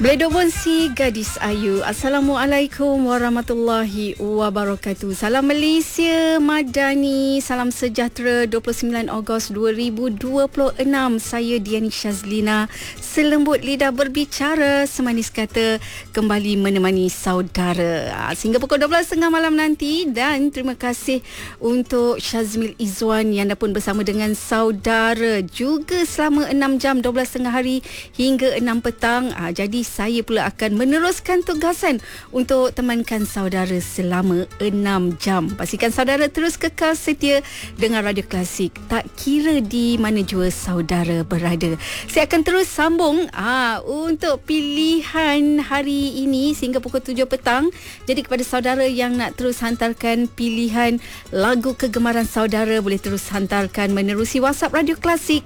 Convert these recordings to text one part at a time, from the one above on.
Bledobon si gadis ayu. Assalamualaikum warahmatullahi wabarakatuh. Salam Malaysia Madani. Salam sejahtera 29 Ogos 2026. Saya Diani Shazlina. Selembut lidah berbicara, semanis kata kembali menemani saudara sehingga pukul 12.30 malam nanti. Dan terima kasih untuk Syazmil Izwan yang dah pun bersama dengan saudara juga selama 6 jam 12.30 hari hingga 6 petang. Jadi saya pula akan meneruskan tugasan untuk temankan saudara selama 6 jam. Pastikan saudara terus kekal setia dengan Radio Klasik, tak kira di mana jua saudara berada. Saya akan terus sambung untuk pilihan hari ini sehingga pukul 7 petang. Jadi kepada saudara yang nak terus hantarkan pilihan lagu kegemaran saudara, boleh terus hantarkan menerusi WhatsApp Radio Klasik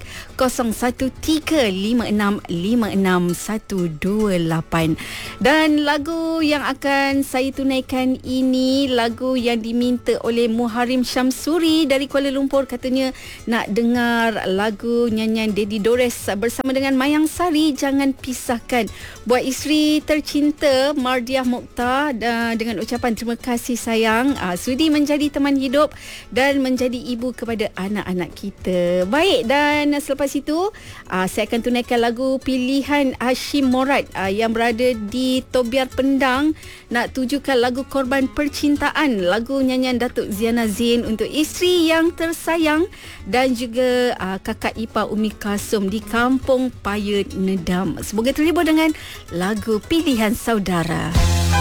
0135656128. Dan lagu yang akan saya tunaikan ini lagu yang diminta oleh Muharim Syamsuri dari Kuala Lumpur. Katanya nak dengar lagu nyanyian Dedi Dores bersama dengan Mayang Sari, Jangan Pisahkan. Buat isteri tercinta Mardiah Mokhtar dengan ucapan terima kasih sayang, sudi menjadi teman hidup dan menjadi ibu kepada anak-anak kita. Baik, dan selepas itu saya akan tunaikan lagu pilihan Hashim Morad yang berada di Tobiar Pendang, nak tujukan lagu Korban Percintaan, lagu nyanyian Datuk Ziana Zain untuk isteri yang tersayang dan juga kakak ipar Umi Kasum di Kampung Payut Nedam. Semoga terhibur dengan lagu pilihan saudara.